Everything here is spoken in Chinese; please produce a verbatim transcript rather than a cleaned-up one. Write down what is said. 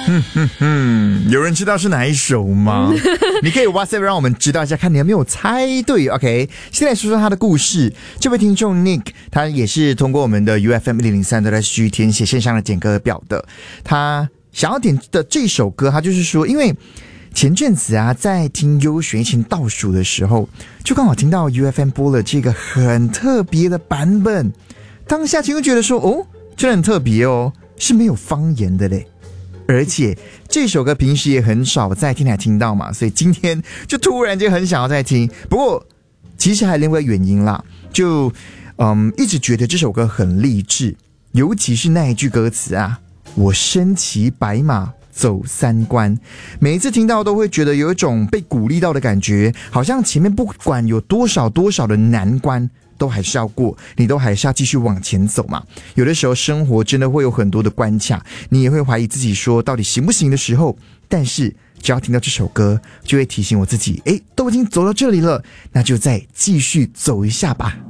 哼哼哼，有人知道是哪一首吗？你可以 WhatsApp 让我们知道一下，看你有没有猜对。 OK， 先来说说他的故事。这位听众 Nick 他也是通过我们的 U F M 一零零三 的 H G 填写线上的点歌表的。他想要点的这首歌，他就是说，因为前阵子啊，在听优选疫情倒数的时候，就刚好听到 U F M 播了这个很特别的版本。当下就会觉得说，哦，真的很特别哦，是没有方言的嘞。而且这首歌平时也很少在听台听到嘛，所以今天就突然间很想要再听。不过其实还有另外一个原因啦，就嗯一直觉得这首歌很励志，尤其是那一句歌词啊，我身骑白马走三关，每一次听到都会觉得有一种被鼓励到的感觉，好像前面不管有多少多少的难关都还是要过，你都还是要继续往前走嘛。有的时候生活真的会有很多的关卡，你也会怀疑自己说到底行不行的时候，但是只要听到这首歌，就会提醒我自己，诶，都已经走到这里了，那就再继续走一下吧。